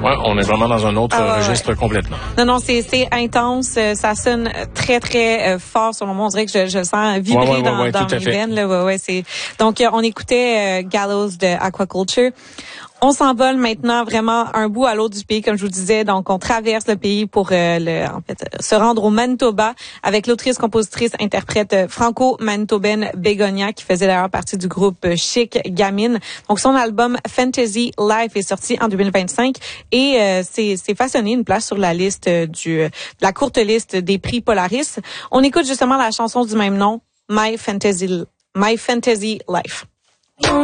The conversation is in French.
Ouais, on est vraiment dans un autre registre complètement. Non, c'est intense. Ça sonne très, très fort selon moi. On dirait que je le sens vibrer dans mes veines. Là. Donc, on écoutait Gallows de Aquaculture. On s'envole maintenant vraiment un bout à l'autre du pays, comme je vous disais. Donc, on traverse le pays pour se rendre au Manitoba avec l'autrice, compositrice, interprète franco-manitobaine Bégonia, qui faisait d'ailleurs partie du groupe Chic Gamine. Donc, son album Fantasy Life est sorti en 2025 et c'est façonné une place sur la liste de la courte liste des prix Polaris. On écoute justement la chanson du même nom, My Fantasy Life.